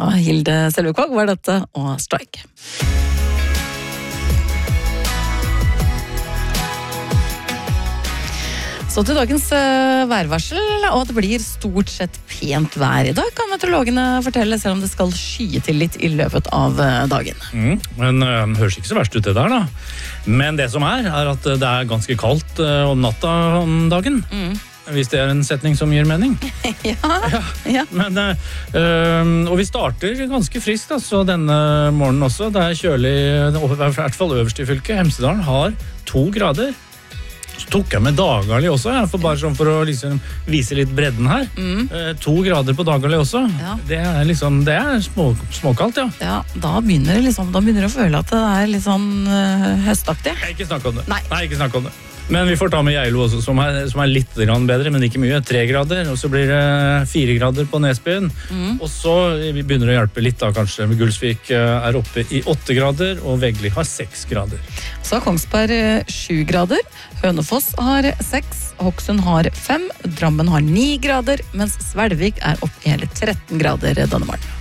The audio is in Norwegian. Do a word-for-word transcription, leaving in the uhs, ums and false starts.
Hilde Selvekvåg var dette, og Strike. Så til dagens uh, værvarsel, og det blir stort sett pent vær i dag, kan meteorologene fortelle, selv om det skal skye til litt i løpet av uh, dagen. Mm, men uh, høres ikke så verst ut det der da. Men det som er, er at det er ganske kaldt uh, om natta om dagen. Mm. Hvis det er en setning som gir mening. ja, ja. ja. Men, uh, og vi starter ganske friskt altså, denne morgenen også. Det er kjølig, i hvert fall øverst i fylket. Hemsedalen har to grader. Så tok jeg med Dagali også, ja, for bare sånn for å liksom vise litt bredden her. Mm. Uh, to grader på Dagali også. Ja. Det er liksom, det er små, småkaldt, ja. Ja, da begynner det liksom, da begynner det å føle at det er litt sånn uh, høstaktig. Jeg ikke snakk om det. Nei. Nei, ikke snakk om det. Men vi får ta med Geilo også, som er, som er litt bedre, men ikke mye. Tre grader, og så blir det fire grader på Nesbyen. Mm. Og så vi begynner å hjelpe litt da, kanskje. Gulsvik er oppe i åtte grader, og Vegli har seks grader. Så har Kongsberg sju grader, Hønefoss har seks, Hokksund har fem, Drammen har ni grader, mens Svelvik er oppe i hele tretten grader denne morgen.